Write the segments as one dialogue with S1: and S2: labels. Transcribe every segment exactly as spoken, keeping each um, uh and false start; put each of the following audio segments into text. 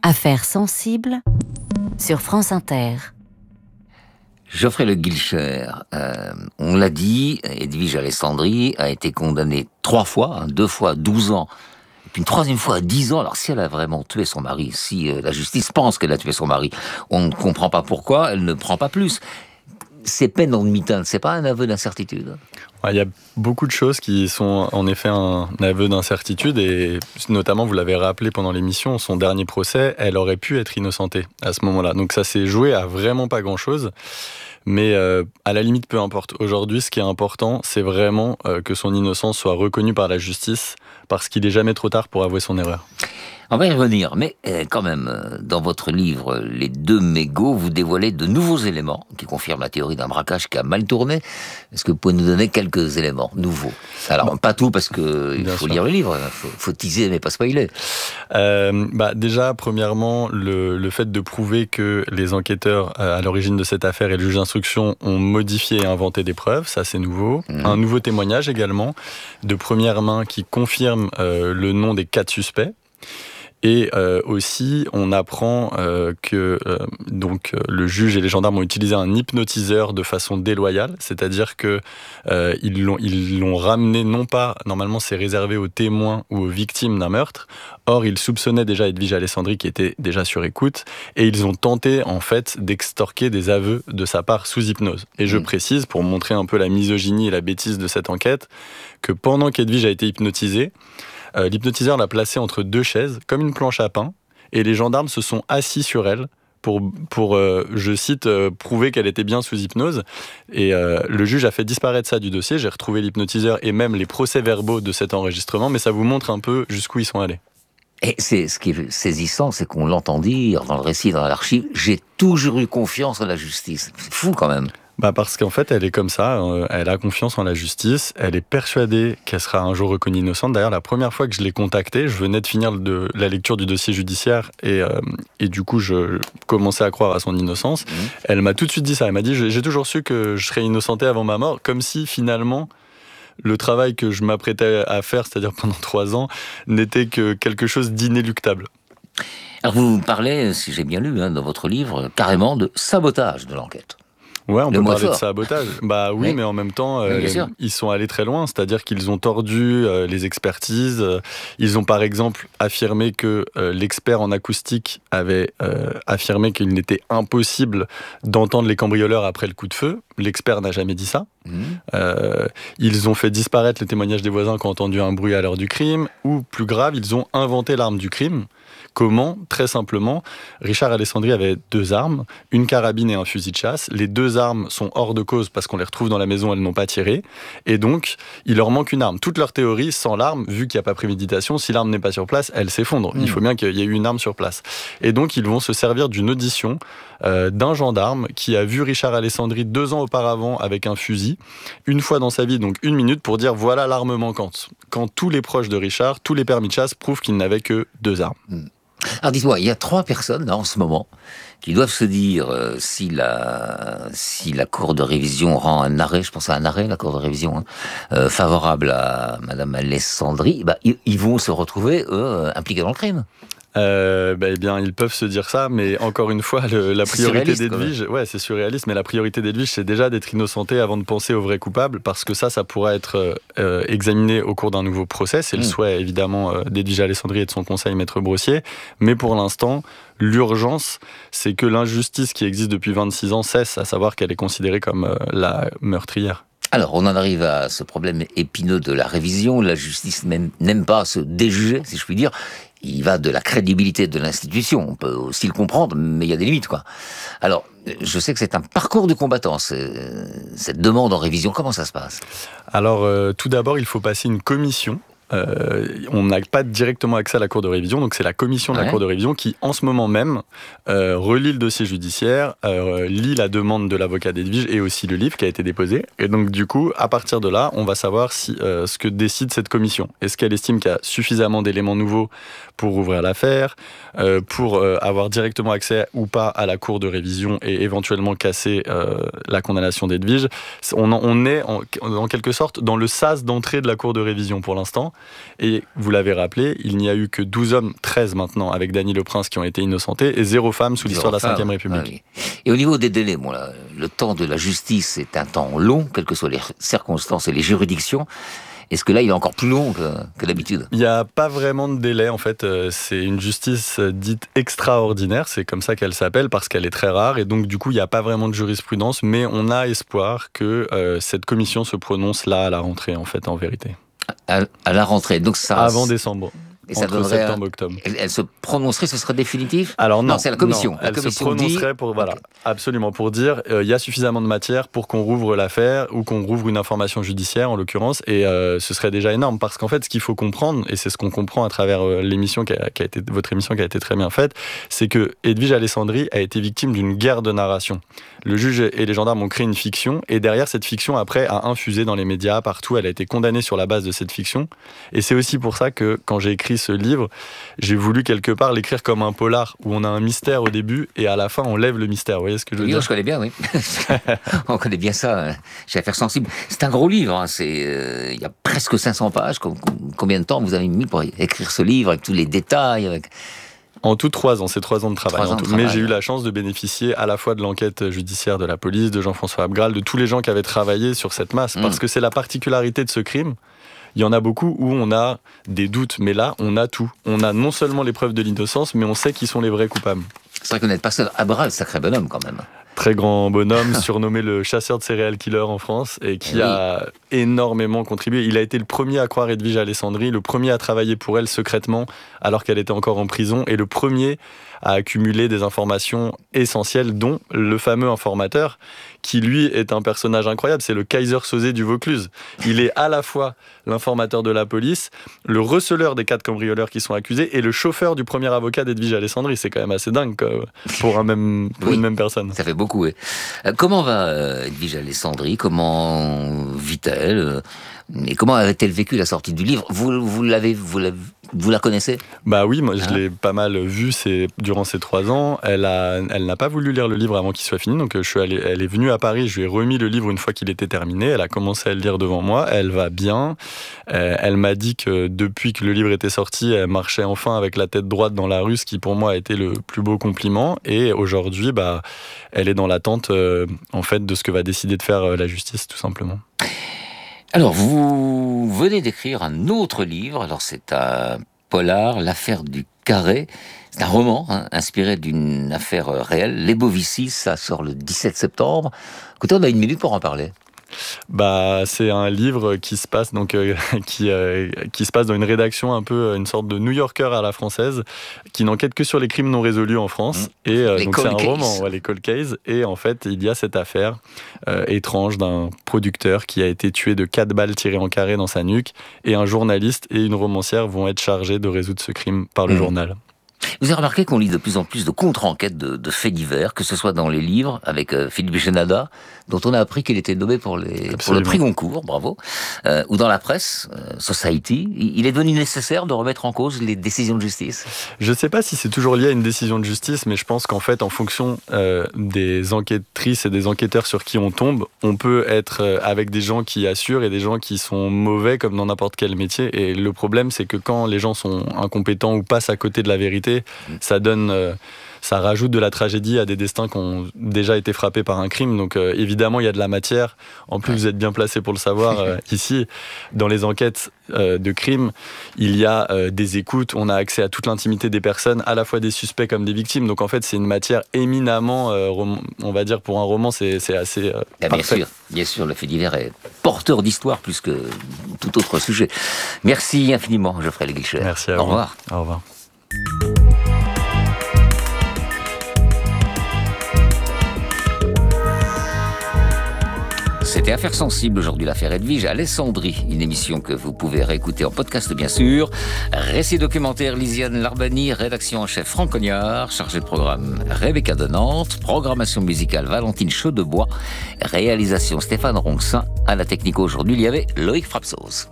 S1: Affaires sensibles sur France Inter.
S2: Geoffrey Le Guilcher, euh, on l'a dit, Edwige Alessandri a été condamnée trois fois, hein, deux fois douze ans, et puis une troisième fois à dix ans. Alors si elle a vraiment tué son mari, si euh, la justice pense qu'elle a tué son mari, on ne comprend pas pourquoi elle ne prend pas plus. Ces peines en demi-teinte, c'est pas un aveu d'incertitude?
S3: Il y a beaucoup de choses qui sont en effet un aveu d'incertitude et notamment, vous l'avez rappelé pendant l'émission, son dernier procès, elle aurait pu être innocentée à ce moment-là. Donc ça s'est joué à vraiment pas grand-chose. Mais euh, à la limite, peu importe. Aujourd'hui, ce qui est important, c'est vraiment euh, que son innocence soit reconnue par la justice parce qu'il n'est jamais trop tard pour avouer son erreur.
S2: On va y revenir, mais euh, quand même, euh, dans votre livre, Les deux mégots, vous dévoilez de nouveaux éléments qui confirment la théorie d'un braquage qui a mal tourné. Est-ce que vous pouvez nous donner quelques éléments nouveaux? Alors, bah, pas tout, parce qu'il faut sûr. lire le livre, il faut, faut teaser, mais pas spoiler.
S3: Euh, bah, déjà, premièrement, le, le fait de prouver que les enquêteurs euh, à l'origine de cette affaire et le juge d'instruction ont modifié et inventé des preuves, ça c'est nouveau. Mmh. Un nouveau témoignage également, de première main, qui confirme euh, le nom des quatre suspects. Et euh, aussi, on apprend euh, que euh, donc, euh, le juge et les gendarmes ont utilisé un hypnotiseur de façon déloyale, c'est-à-dire qu'ils euh, l'ont, ils l'ont ramené, non pas, normalement c'est réservé aux témoins ou aux victimes d'un meurtre, or ils soupçonnaient déjà Edwige Alessandri qui était déjà sur écoute, et ils ont tenté en fait d'extorquer des aveux de sa part sous hypnose. Et je mmh. précise, pour montrer un peu la misogynie et la bêtise de cette enquête, que pendant qu'Edwige a été hypnotisée, Euh, l'hypnotiseur l'a placée entre deux chaises, comme une planche à pain, et les gendarmes se sont assis sur elle pour, pour euh, je cite, euh, prouver qu'elle était bien sous hypnose. Et euh, le juge a fait disparaître ça du dossier. J'ai retrouvé l'hypnotiseur et même les procès-verbaux de cet enregistrement, mais ça vous montre un peu jusqu'où ils sont allés.
S2: Et c'est, ce qui est saisissant, c'est qu'on l'entend dire dans le récit, dans l'archive, j'ai toujours eu confiance en la justice. C'est fou quand même.
S3: Bah parce qu'en fait, elle est comme ça, euh, elle a confiance en la justice, elle est persuadée qu'elle sera un jour reconnue innocente. D'ailleurs, la première fois que je l'ai contactée, je venais de finir de, la lecture du dossier judiciaire et, euh, et du coup, je commençais à croire à son innocence. Mmh. Elle m'a tout de suite dit ça, elle m'a dit « j'ai toujours su que je serais innocenté avant ma mort », comme si finalement le travail que je m'apprêtais à faire, c'est-à-dire pendant trois ans, n'était que quelque chose d'inéluctable.
S2: Alors vous parlez, si j'ai bien lu hein, dans votre livre, carrément de sabotage de l'enquête.
S3: Ouais, on
S2: le
S3: peut parler
S2: fort.
S3: de sabotage. Bah oui, oui, mais en même temps, euh,
S2: oui,
S3: ils sont allés très loin. C'est-à-dire qu'ils ont tordu euh, les expertises. Ils ont par exemple affirmé que euh, l'expert en acoustique avait euh, affirmé qu'il n'était impossible d'entendre les cambrioleurs après le coup de feu. L'expert n'a jamais dit ça. Mmh. Euh, ils ont fait disparaître les témoignages des voisins qui ont entendu un bruit à l'heure du crime. Ou plus grave, ils ont inventé l'arme du crime. Comment? Très simplement, Richard Alessandri avait deux armes, une carabine et un fusil de chasse. Les deux armes sont hors de cause parce qu'on les retrouve dans la maison, elles n'ont pas tiré. Et donc, il leur manque une arme. Toute leur théorie, sans l'arme, vu qu'il n'y a pas préméditation, si l'arme n'est pas sur place, elle s'effondre. Mmh. Il faut bien qu'il y ait eu une arme sur place. Et donc, ils vont se servir d'une audition euh, d'un gendarme qui a vu Richard Alessandri deux ans auparavant avec un fusil, une fois dans sa vie, donc une minute, pour dire voilà l'arme manquante. Quand tous les proches de Richard, tous les permis de chasse prouvent qu'il n'avait que deux armes.
S2: Mmh. Alors dites-moi, il y a trois personnes là en ce moment qui doivent se dire euh, si la si la cour de révision rend un arrêt, je pense à un arrêt, la cour de révision, hein, euh, favorable à Madame Alessandri, bah, ils, ils vont se retrouver eux impliqués dans le crime.
S3: Euh, bah, eh bien, ils peuvent se dire ça, mais encore une fois, le, la priorité d'Edwige, ouais, c'est surréaliste, mais la priorité d'Edwige, c'est déjà d'être innocenté avant de penser au vrai coupable, parce que ça, ça pourra être euh, examiné au cours d'un nouveau procès. C'est mmh. le souhait, évidemment, euh, d'Edwige Alessandri et de son conseil, Maître Brossier. Mais pour l'instant, l'urgence, c'est que l'injustice qui existe depuis vingt-six ans cesse, à savoir qu'elle est considérée comme euh, la meurtrière.
S2: Alors, on en arrive à ce problème épineux de la révision. La justice n'aime, n'aime pas se déjuger, si je puis dire. Il va de la crédibilité de l'institution. On peut aussi le comprendre, mais il y a des limites, quoi. Alors, je sais que c'est un parcours du combattant, cette demande en révision. Comment ça se passe?
S3: Alors, euh, tout d'abord, il faut passer une commission. Euh, on n'a pas directement accès à la cour de révision, donc c'est la commission de la ouais. cour de révision qui, en ce moment même, euh, relit le dossier judiciaire, euh, lit la demande de l'avocat d'Edwige et aussi le livre qui a été déposé. Et donc, du coup, à partir de là, on va savoir si, euh, ce que décide cette commission. Est-ce qu'elle estime qu'il y a suffisamment d'éléments nouveaux pour ouvrir l'affaire, euh, pour euh, avoir directement accès ou pas à la cour de révision et éventuellement casser euh, la condamnation d'Edwige. On, en, on est en, en quelque sorte dans le sas d'entrée de la cour de révision pour l'instant. Et vous l'avez rappelé, il n'y a eu que douze hommes, treize maintenant, avec Dany le Prince, qui ont été innocentés, et zéro femme sous l'histoire de la cinquième République.
S2: Ah oui. Et au niveau des délais, bon, là, le temps de la justice est un temps long, quelles que soient les circonstances et les juridictions. Est-ce que là, il est encore plus long que, que d'habitude ?
S3: Il n'y a pas vraiment de délai, en fait. C'est une justice dite extraordinaire, c'est comme ça qu'elle s'appelle, parce qu'elle est très rare, et donc du coup, il n'y a pas vraiment de jurisprudence, mais on a espoir que euh, cette commission se prononce là, à la rentrée, en fait, en vérité.
S2: À, à la rentrée, donc ça...
S3: Avant décembre.
S2: Et ça
S3: entre septembre et octobre.
S2: Elle, elle se prononcerait, ce serait définitif ?
S3: Alors non,
S2: non c'est la commission.
S3: Non,
S2: la
S3: elle
S2: commission
S3: se prononcerait
S2: dit...
S3: pour voilà,
S2: okay.
S3: absolument pour dire il euh, y a suffisamment de matière pour qu'on rouvre l'affaire ou qu'on rouvre une information judiciaire en l'occurrence, et euh, ce serait déjà énorme parce qu'en fait ce qu'il faut comprendre, et c'est ce qu'on comprend à travers euh, l'émission qui a, qui a été votre émission qui a été très bien faite, c'est que Edwige Alessandri a été victime d'une guerre de narration. Le juge et les gendarmes ont créé une fiction, et derrière cette fiction après a infusé dans les médias partout. Elle a été condamnée sur la base de cette fiction, et c'est aussi pour ça que quand j'ai écrit ce livre, j'ai voulu quelque part l'écrire comme un polar où on a un mystère au début et à la fin on lève le mystère. Vous voyez ce que je veux
S2: oui,
S3: dire ?
S2: Je connais bien, oui. On connaît bien ça chez Affaires sensibles. C'est un gros livre. Hein. C'est, euh, il y a presque cinq cents pages. Combien de temps vous avez mis pour écrire ce livre avec tous les détails avec...
S3: En tout, trois ans, c'est trois ans de travail.
S2: Trois ans de
S3: tout.
S2: travail.
S3: Mais j'ai eu la chance de bénéficier à la fois de l'enquête judiciaire de la police, de Jean-François Abgral, de tous les gens qui avaient travaillé sur cette masse. Mmh. Parce que c'est la particularité de ce crime. Il y en a beaucoup où on a des doutes, mais là, on a tout. On a non seulement les preuves de l'innocence, mais on sait qui sont les vrais coupables.
S2: C'est vrai que vous n'êtes pas seul. Abgral, sacré bonhomme quand même.
S3: Très grand bonhomme, surnommé le chasseur de serial killer en France, et qui oui. a énormément contribué. Il a été le premier à croire Edwige Alessandri, le premier à travailler pour elle secrètement, alors qu'elle était encore en prison, et le premier à accumuler des informations essentielles, dont le fameux informateur, qui lui est un personnage incroyable, c'est le Kaiser Soze du Vaucluse. Il est à la fois l'informateur de la police, le receleur des quatre cambrioleurs qui sont accusés, et le chauffeur du premier avocat d'Edwige Alessandri. C'est quand même assez dingue quoi, pour, un même, pour oui, une même personne.
S2: Ça fait beaucoup, oui. Euh, comment va euh, Edwige Alessandri ? Comment vit-elle ? Et comment avait-elle vécu la sortie du livre ? Vous, vous, l'avez, vous, l'avez, vous la connaissez ?
S3: Bah oui, moi je ah. l'ai pas mal vue c'est, durant ces trois ans. Elle, a, elle n'a pas voulu lire le livre avant qu'il soit fini, donc je suis allé, elle est venue à Paris, je lui ai remis le livre une fois qu'il était terminé. Elle a commencé à le lire devant moi, elle va bien. Euh, elle m'a dit que depuis que le livre était sorti, elle marchait enfin avec la tête droite dans la rue, ce qui pour moi a été le plus beau compliment. Et aujourd'hui, bah, elle est dans l'attente euh, en fait, de ce que va décider de faire euh, la justice, tout simplement.
S2: Alors, vous venez d'écrire un autre livre. Alors, c'est un polar, L'affaire du Carré. C'est un roman hein, inspiré d'une affaire réelle. Les Bovici, ça sort le dix-sept septembre. Écoutez, on a une minute pour en parler.
S3: Bah, c'est un livre qui se passe donc euh, qui euh, qui se passe dans une rédaction un peu une sorte de New Yorker à la française, qui n'enquête que sur les crimes non résolus en France. Mmh. Et euh, donc c'est un case. roman, ouais, les cold cases. Et en fait, il y a cette affaire euh, étrange d'un producteur qui a été tué de quatre balles tirées en carré dans sa nuque, et un journaliste et une romancière vont être chargés de résoudre ce crime par le mmh. journal.
S2: Vous avez remarqué qu'on lit de plus en plus de contre-enquêtes de, de faits divers, que ce soit dans les livres, avec euh, Philippe Genada, dont on a appris qu'il était nommé pour, les, pour le prix Goncourt, bravo, euh, ou dans la presse, euh, Society. Il est devenu nécessaire de remettre en cause les décisions de justice ?
S3: Je ne sais pas si c'est toujours lié à une décision de justice, mais je pense qu'en fait, en fonction euh, des enquêtrices et des enquêteurs sur qui on tombe, on peut être euh, avec des gens qui assurent et des gens qui sont mauvais, comme dans n'importe quel métier. Et le problème, c'est que quand les gens sont incompétents ou passent à côté de la vérité, ça donne, euh, ça rajoute de la tragédie à des destins qui ont déjà été frappés par un crime. Donc euh, évidemment, il y a de la matière. En plus, vous êtes bien placé pour le savoir. Euh, ici, dans les enquêtes euh, de crimes, il y a euh, des écoutes. On a accès à toute l'intimité des personnes, à la fois des suspects comme des victimes. Donc en fait, c'est une matière éminemment, euh, rom- on va dire, pour un roman, c'est, c'est assez euh,
S2: bien
S3: parfait.
S2: sûr, bien sûr, le fait divers est porteur d'histoire plus que tout autre sujet. Merci infiniment, Geoffrey Le Guilcher.
S3: Merci à
S2: vous. Au revoir.
S3: Au revoir.
S2: C'était Affaires sensibles aujourd'hui, l'affaire Edwige Alessandri, une émission que vous pouvez réécouter en podcast bien sûr. Récit documentaire Lisiane Larbani, rédaction en chef Franck Cognard, chargé de programme Rebecca de Nantes, programmation musicale Valentine Chaudebois, réalisation Stéphane Ronxin, à la technique aujourd'hui il y avait Loïc Frapsos.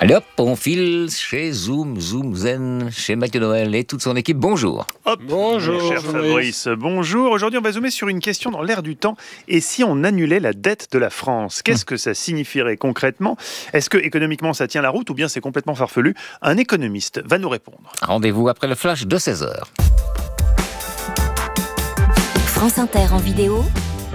S2: Allez hop, on file chez Zoom, Zoom Zen, chez Mathieu Noël et toute son équipe. Bonjour.
S4: Hop,
S5: bonjour,
S4: cher Fabrice. Bonjour. Aujourd'hui, on va zoomer sur une question dans l'air du temps. Et si on annulait la dette de la France, qu'est-ce que ça signifierait concrètement ? Est-ce que économiquement ça tient la route ou bien c'est complètement farfelu ? Un économiste va nous répondre.
S2: Rendez-vous après le flash de seize heures.
S1: France Inter en vidéo.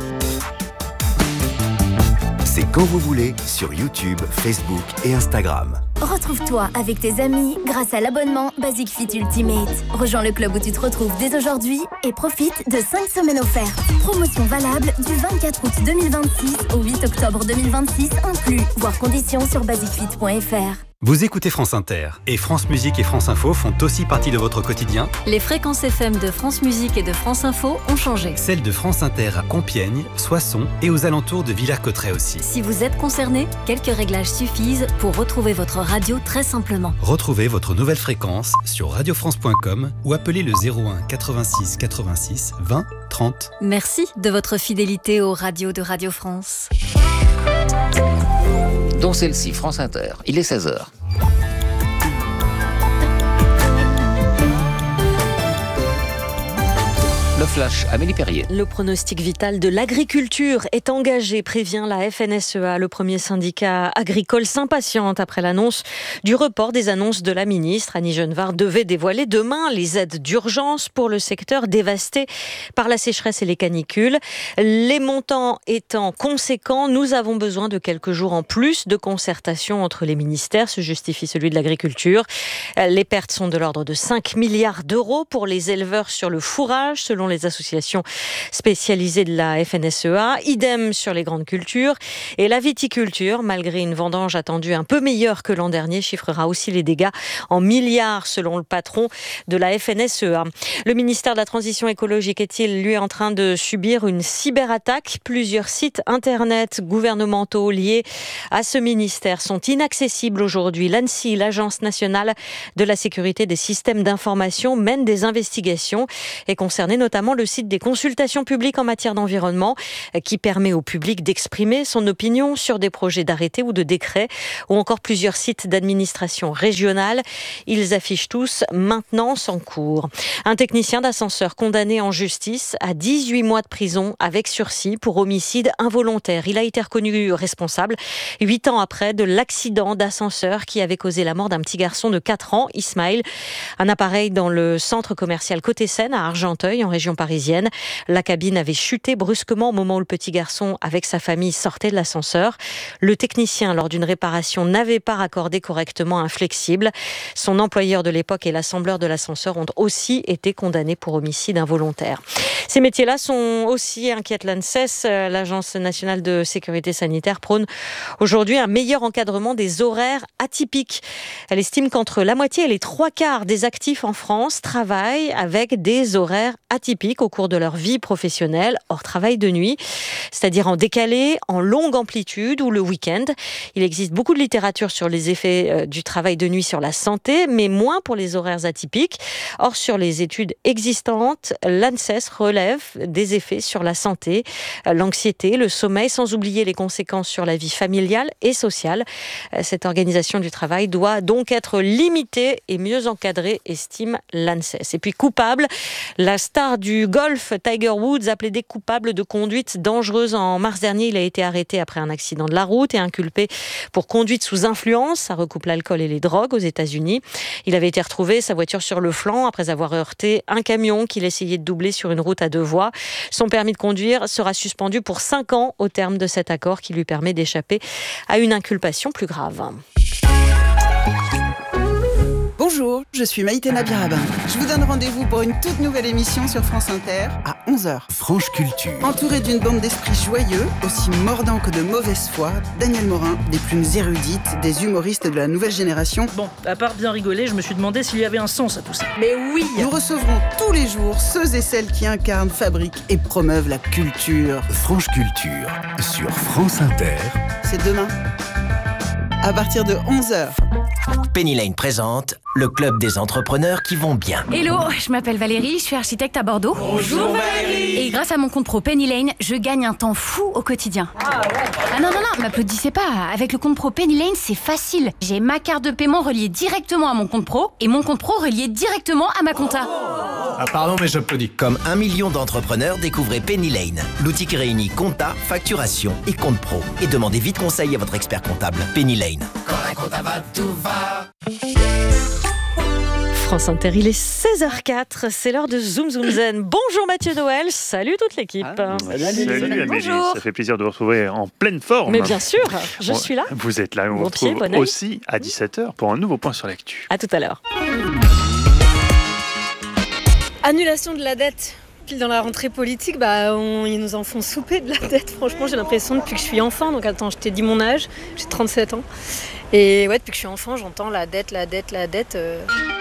S6: C'est quand vous voulez sur YouTube, Facebook et Instagram.
S7: Retrouve-toi avec tes amis grâce à l'abonnement Basic Fit Ultimate. Rejoins le club où tu te retrouves dès aujourd'hui et profite de cinq semaines offertes. Promotion valable du vingt-quatre août deux mille vingt-six au huit octobre deux mille vingt-six inclus. Voir conditions sur basic fit point f r.
S8: Vous écoutez France Inter et France Musique et France Info font aussi partie de votre quotidien.
S9: Les fréquences F M de France Musique et de France Info ont changé.
S8: Celles de France Inter à Compiègne, Soissons et aux alentours de Villers-Cotterêts aussi.
S9: Si vous êtes concerné, quelques réglages suffisent pour retrouver votre radio très simplement.
S8: Retrouvez votre nouvelle fréquence sur radio france point com ou appelez le zéro un quatre-vingt-six quatre-vingt-six vingt trente.
S9: Merci de votre fidélité aux radios de Radio France.
S2: Dont celle-ci, France Inter. Il est seize heures. Le flash, Amélie Perrier.
S10: Le pronostic vital de l'agriculture est engagé, prévient la F N S E A. Le premier syndicat agricole s'impatiente après l'annonce du report des annonces de la ministre. Annie Genevard devait dévoiler demain les aides d'urgence pour le secteur dévasté par la sécheresse et les canicules. Les montants étant conséquents, nous avons besoin de quelques jours en plus de concertation entre les ministères, se justifie celui de l'agriculture. Les pertes sont de l'ordre de cinq milliards d'euros pour les éleveurs sur le fourrage, selon les associations spécialisées de la F N S E A. Idem sur les grandes cultures. Et la viticulture, malgré une vendange attendue un peu meilleure que l'an dernier, chiffrera aussi les dégâts en milliards, selon le patron de la F N S E A. Le ministère de la Transition écologique est-il, lui, en train de subir une cyberattaque ? Plusieurs sites internet gouvernementaux liés à ce ministère sont inaccessibles aujourd'hui. L'ANSSI, l'Agence nationale de la sécurité des systèmes d'information, mène des investigations et concernait notamment le site des consultations publiques en matière d'environnement qui permet au public d'exprimer son opinion sur des projets d'arrêtés ou de décrets, ou encore plusieurs sites d'administration régionale. Ils affichent tous maintenance en cours. Un technicien d'ascenseur condamné en justice à dix-huit mois de prison avec sursis pour homicide involontaire. Il a été reconnu responsable huit ans après de l'accident d'ascenseur qui avait causé la mort d'un petit garçon de quatre ans, Ismaël. Un appareil dans le centre commercial Côté-Seine à Argenteuil, en région parisienne. La cabine avait chuté brusquement au moment où le petit garçon, avec sa famille, sortait de l'ascenseur. Le technicien, lors d'une réparation, n'avait pas raccordé correctement un flexible. Son employeur de l'époque et l'assembleur de l'ascenseur ont aussi été condamnés pour homicide involontaire. Ces métiers-là sont aussi, inquiète l'ANSES, l'Agence nationale de sécurité sanitaire prône aujourd'hui un meilleur encadrement des horaires atypiques. Elle estime qu'entre la moitié et les trois quarts des actifs en France travaillent avec des horaires atypiques au cours de leur vie professionnelle, hors travail de nuit, c'est-à-dire en décalé, en longue amplitude ou le week-end. Il existe beaucoup de littérature sur les effets du travail de nuit sur la santé, mais moins pour les horaires atypiques. Or, sur les études existantes, l'ANSES relève des effets sur la santé, l'anxiété, le sommeil, sans oublier les conséquences sur la vie familiale et sociale. Cette organisation du travail doit donc être limitée et mieux encadrée, estime l'ANSES. Et puis coupable, la star du golf, Tiger Woods, a plaidé coupable de conduite dangereuse. En mars dernier, il a été arrêté après un accident de la route et inculpé pour conduite sous influence. Ça recoupe l'alcool et les drogues aux États-Unis. Il avait été retrouvé, sa voiture sur le flanc, après avoir heurté un camion qu'il essayait de doubler sur une route à deux voies. Son permis de conduire sera suspendu pour cinq ans au terme de cet accord qui lui permet d'échapper à une inculpation plus grave.
S11: Bonjour, je suis Maïté Nabirabin. Je vous donne rendez-vous pour une toute nouvelle émission sur France Inter à onze heures.
S6: Franche Culture.
S11: Entouré d'une bande d'esprits joyeux, aussi mordants que de mauvaise foi, Daniel Morin, des plumes érudites, des humoristes de la nouvelle génération.
S12: Bon, à part bien rigoler, je me suis demandé s'il y avait un sens à tout ça.
S11: Mais oui, nous recevrons tous les jours ceux et celles qui incarnent, fabriquent et promeuvent la culture.
S6: Franche Culture sur France Inter.
S11: C'est demain, à partir de onze heures.
S5: Penny Lane présente le club des entrepreneurs qui vont bien.
S13: Hello, je m'appelle Valérie, je suis architecte à Bordeaux.
S14: Bonjour Valérie.
S13: Et grâce à mon compte pro Penny Lane, je gagne un temps fou au quotidien. Ah, ouais. ah non, non, non, m'applaudissez pas. Avec le compte pro Penny Lane, c'est facile. J'ai ma carte de paiement reliée directement à mon compte pro et mon compte pro relié directement à ma compta.
S5: Ah pardon, mais j'applaudis. Comme un million d'entrepreneurs, découvrez Penny Lane, l'outil qui réunit compta, facturation et compte pro. Et demandez vite conseil à votre expert comptable. Penny Lane.
S14: Quand un compta va, tout va.
S10: France Inter, il est seize heures zéro quatre, c'est l'heure de Zoom Zoom Zen. Bonjour Mathieu Noël, salut toute l'équipe.
S4: Ah, salut Amélie,
S10: bonjour.
S4: Ça fait plaisir de vous retrouver en pleine forme.
S10: Mais bien sûr, je suis là.
S4: Vous êtes là, on vous retrouve aussi à dix-sept heures pour un nouveau point sur l'actu.
S10: À tout à l'heure.
S15: Annulation de la dette. Puis dans la rentrée politique, bah, on, ils nous en font souper de la dette. Franchement, j'ai l'impression depuis que je suis enfant. Donc attends, je t'ai dit mon âge, j'ai trente-sept ans. Et ouais, depuis que je suis enfant, j'entends la dette, la dette, la dette. Euh...